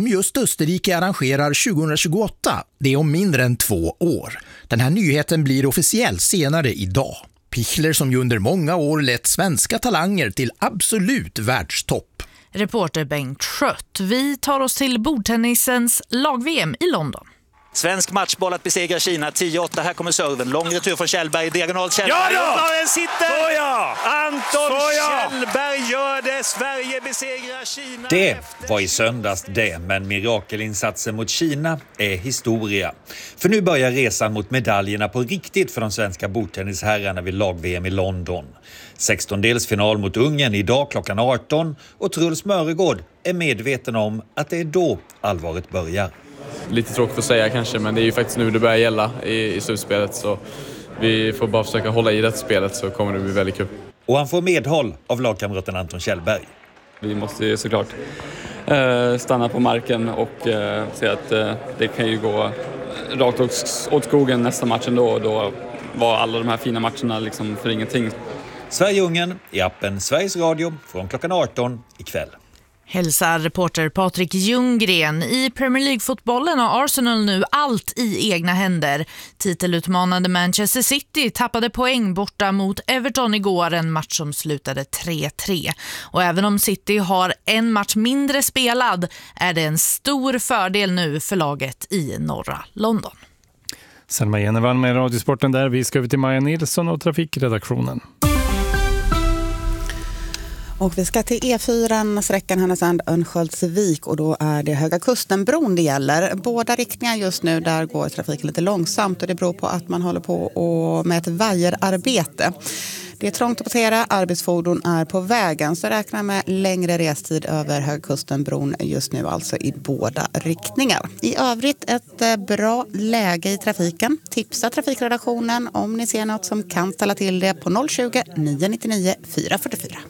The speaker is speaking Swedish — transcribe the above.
som just Österrike arrangerar 2028. Det är om mindre än 2 år. Den här nyheten blir officiell senare idag. Pichler som ju under många år lett svenska talanger till absolut världstopp. Reporter Bengt Schött. Vi tar oss till bordtennisens lag-VM i London. Svensk matchboll att besegra Kina, 10-8. Här kommer serven. Lång retur från Kjellberg, diagonal Kjellberg. Ja den sitter! Såja! Anton Kjellberg gör det. Sverige besegrar Kina. Det var i söndags det, men mirakelinsatsen mot Kina är historia. För nu börjar resan mot medaljerna på riktigt för de svenska bordtennisherrarna vid lag-VM i London. 16-delsfinal mot Ungern idag klockan 18 och Truls Mörregård är medveten om att det är då allvaret börjar. Lite tråkigt att säga kanske, men det är ju faktiskt nu det börjar gälla i slutspelet, så vi får bara försöka hålla i det spelet så kommer det bli väldigt kul. Och han får medhåll av lagkamraten Anton Kjellberg. Vi måste ju såklart stanna på marken och se att det kan ju gå rakt åt skogen nästa match ändå, och då var alla de här fina matcherna liksom för ingenting. Sverige-Ungern i appen Sveriges Radio från klockan 18 ikväll. Hälsar reporter Patrik Ljunggren. I Premier League-fotbollen har Arsenal nu allt i egna händer. Titelutmanande Manchester City tappade poäng borta mot Everton igår, en match som slutade 3-3. Och även om City har en match mindre spelad är det en stor fördel nu för laget i norra London. Selma Jenevall med Radiosporten där. Vi ska över till Maja Nilsson och trafikredaktionen. Och vi ska till E4, sträckan Härnösand-Örnsköldsvik, och då är det Höga Kusten-bron det gäller. Båda riktningar just nu, där går trafiken lite långsamt och det beror på att man håller på med ett vajerarbete. Det är trångt att passera, arbetsfordon är på vägen, så räkna med längre restid över Höga Kusten-bron just nu, alltså i båda riktningar. I övrigt ett bra läge i trafiken. Tipsa trafikredaktionen om ni ser något som kan ställa till det på 020 999 444.